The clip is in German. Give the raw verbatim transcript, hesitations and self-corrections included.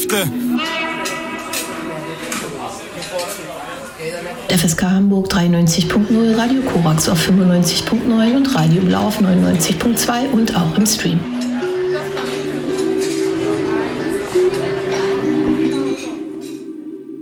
Muskel. F S K Hamburg dreiundneunzig Punkt null, Radio Korax auf fünfundneunzig Punkt neun und Radio Blau auf neunundneunzig Punkt zwei und auch im Stream.